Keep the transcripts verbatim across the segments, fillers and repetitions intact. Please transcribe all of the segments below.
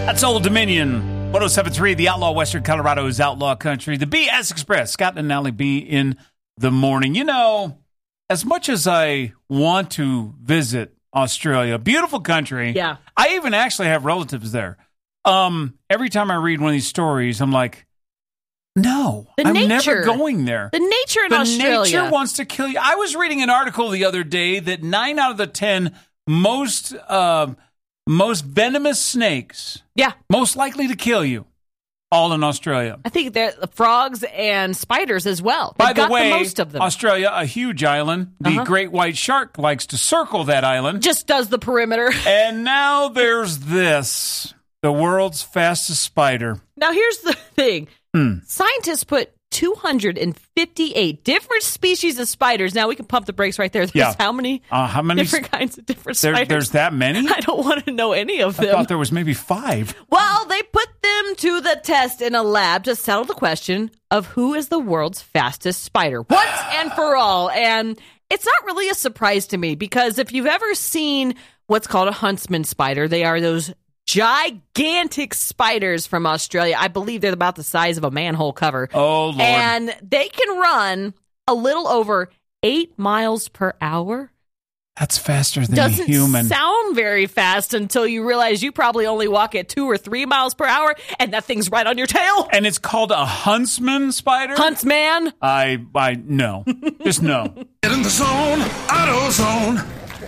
That's Old Dominion. one oh seven point three, the Outlaw Western Colorado's Outlaw Country. The B S Express, Scott and Allie B in the morning. You know, as much as I want to visit Australia, beautiful country. Yeah. I even actually have relatives there. Um, every time I read one of these stories, I'm like, no, the I'm nature, never going there. The nature in the Australia. The nature wants to kill you. I was reading an article the other day that nine out of the ten most uh, most venomous snakes, yeah, most likely to kill you, all in Australia. I think they're frogs and spiders as well. By They've the got way, the most of them. Australia, a huge island. The uh-huh. great white shark likes to circle that island. Just does the perimeter. And now there's this, the world's fastest spider. Now here's the thing. Hmm. Scientists put two hundred fifty-eight different species of spiders. Now we can pump the brakes right there. There's yeah. how many? Uh, how many? Different kinds of different there, spiders. There's that many? I don't want to know any of them. I thought there was maybe five. Well, they put them to the test in a lab to settle the question of who is the world's fastest spider once and for all. And it's not really a surprise to me because if you've ever seen what's called a huntsman spider, they are those gigantic spiders from Australia. I believe they're about the size of a manhole cover. Oh, Lord. And they can run a little over eight miles per hour. That's faster than Doesn't a human. sound very fast until you realize you probably only walk at two or three miles per hour, and that thing's right on your tail. And it's called a huntsman spider? Huntsman? I, I, no. Just no. Get in the zone, AutoZone.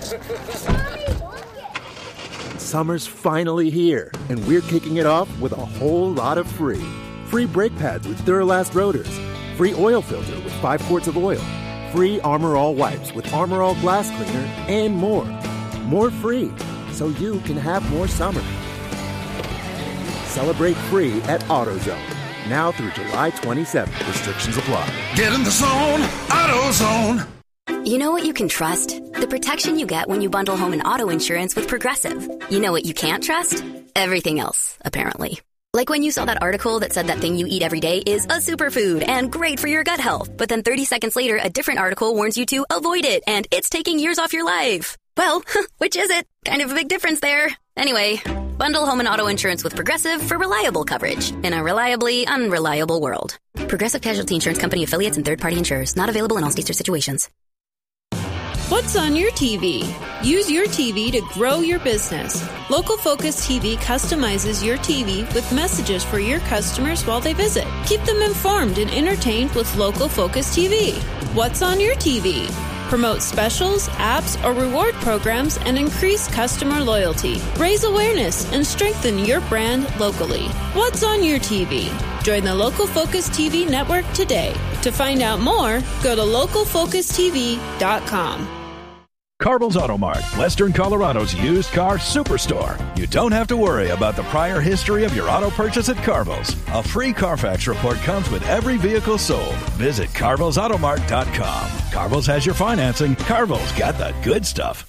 Summer's finally here, and we're kicking it off with a whole lot of free. Free brake pads with Duralast rotors. Free oil filter with five quarts of oil. Free Armor All wipes with Armor All glass cleaner, and more. More free, so you can have more summer. Celebrate free at AutoZone. Now through July twenty-seventh. Restrictions apply. Get in the zone, AutoZone. You know what you can trust? The protection you get when you bundle home and auto insurance with Progressive. You know what you can't trust? Everything else, apparently. Like when you saw that article that said that thing you eat every day is a superfood and great for your gut health. But then thirty seconds later, a different article warns you to avoid it and it's taking years off your life. Well, which is it? Kind of a big difference there. Anyway, bundle home and auto insurance with Progressive for reliable coverage in a reliably unreliable world. Progressive Casualty Insurance Company affiliates and third-party insurers. Not available in all states or situations. What's on your T V? Use your T V to grow your business. Local Focus T V customizes your T V with messages for your customers while they visit. Keep them informed and entertained with Local Focus T V. What's on your T V? Promote specials, apps, or reward programs and increase customer loyalty. Raise awareness and strengthen your brand locally. What's on your T V? Join the Local Focus T V network today. To find out more, go to local focus t v dot com. Carville's Auto Mart, Western Colorado's used car superstore. You don't have to worry about the prior history of your auto purchase at Carville's. A free Carfax report comes with every vehicle sold. Visit carvilles auto mart dot com. Carville's has your financing. Carville's got the good stuff.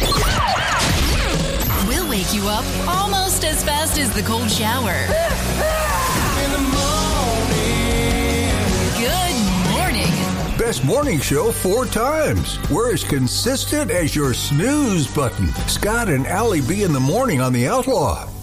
We'll wake you up almost as fast as the cold shower. In the morning. Good morning. Best morning show four times. We're as consistent as your snooze button. Scott and Allie B in the morning on the Outlaw.